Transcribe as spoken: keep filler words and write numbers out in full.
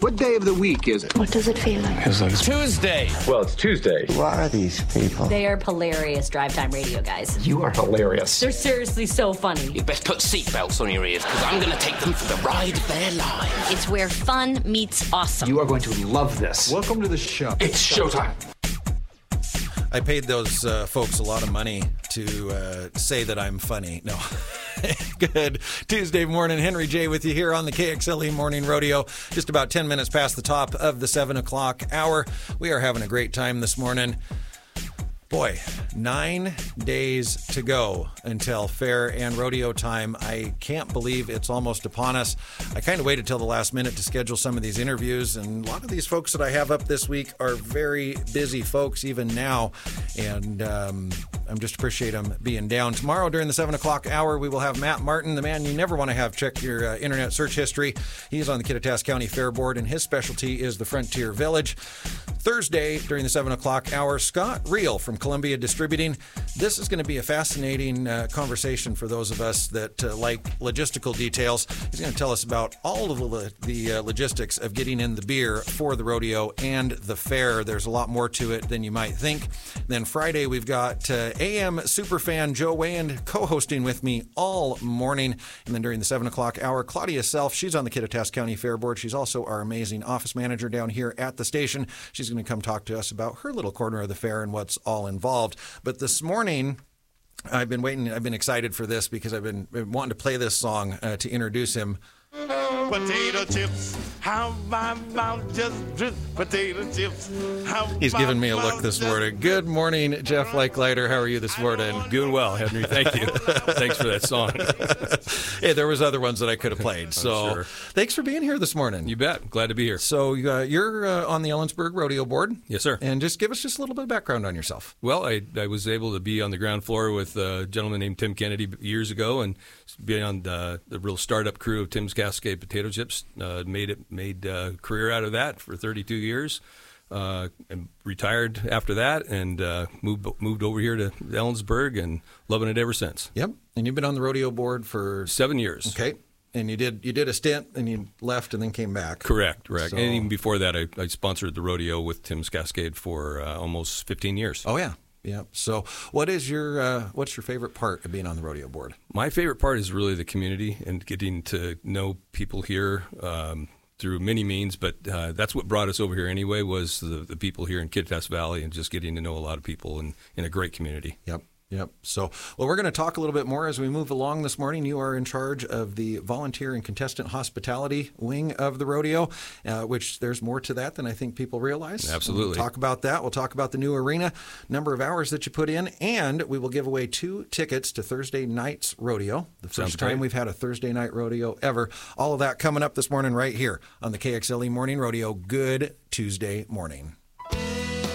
What day of the week is it? What does it feel like? Feels like Tuesday. Well, it's Tuesday. Who are these people? They are hilarious drive time radio guys. You are hilarious. They're seriously so funny. You best put seatbelts on your ears, because I'm going to take them for the ride of their lives. It's where fun meets awesome. You are going to love this. Welcome to the show. It's showtime. I paid those uh, folks a lot of money to uh, say that I'm funny. No. Good Tuesday morning. Henry J. with you here on the K X L E Morning Rodeo. Just about ten minutes past the top of the seven o'clock hour. We are having a great time this morning. Boy, nine days to go until fair and rodeo time. I can't believe it's almost upon us. I kind of waited till the last minute to schedule some of these interviews, and a lot of these folks that I have up this week are very busy folks even now, and um, I'm just appreciate them being down. Tomorrow during the seven o'clock hour, we will have Matt Martin, the man you never want to have check your uh, internet search history. He is on the Kittitas County Fair Board, and his specialty is the Frontier Village. Thursday during the seven o'clock hour, Scott Reel from Columbia Distributing. This is going to be a fascinating uh, conversation for those of us that uh, like logistical details. He's going to tell us about all of the, the uh, logistics of getting in the beer for the rodeo and the fair. There's a lot more to it than you might think. Then Friday, we've got uh, A M superfan Joe Wayand co-hosting with me all morning. And then during the seven o'clock hour, Claudia Self, she's on the Kittitas County Fair Board. She's also our amazing office manager down here at the station. She's going to come talk to us about her little corner of the fair and what's all involved. But this morning, I've been waiting, I've been excited for this because I've been, been wanting to play this song uh, to introduce him. Potato chips, how about just drip potato chips? How He's giving me a look this morning. Good morning, Jeff Leichleiter. How are you this morning? Doing well, Henry. Thank you. Thanks for that song. Hey, there was other ones that I could have played. So sure. Thanks for being here this morning. You bet. Glad to be here. So uh, you're uh, on the Ellensburg Rodeo Board? Yes, sir. And just give us just a little bit of background on yourself. Well, I, I was able to be on the ground floor with a gentleman named Tim Kennedy years ago and be on the, the real startup crew of Tim's Cascade Potato Chips. Uh, made it made a career out of that for thirty-two years. Uh, and retired after that and uh, moved moved over here to Ellensburg and loving it ever since. Yep. And you've been on the rodeo board for seven years. Okay. And you did you did a stint and you left and then came back. Correct, correct. So, and even before that, I, I sponsored the rodeo with Tim's Cascade for uh, almost fifteen years. Oh yeah. Yeah. So, what is your uh, what's your favorite part of being on the rodeo board? My favorite part is really the community and getting to know people here um, through many means. But uh, that's what brought us over here anyway. Was the, the people here in Kittitas Valley and just getting to know a lot of people in, in a great community. Yep. Yep. So, well, we're going to talk a little bit more as we move along this morning. You are in charge of the volunteer and contestant hospitality wing of the rodeo, uh, which there's more to that than I think people realize. Absolutely. We'll talk about that. We'll talk about the new arena, number of hours that you put in, and we will give away two tickets to Thursday night's rodeo. The first Sounds time great. we've had a Thursday night rodeo ever. All of that coming up this morning right here on the K X L E Morning Rodeo. Good Tuesday morning.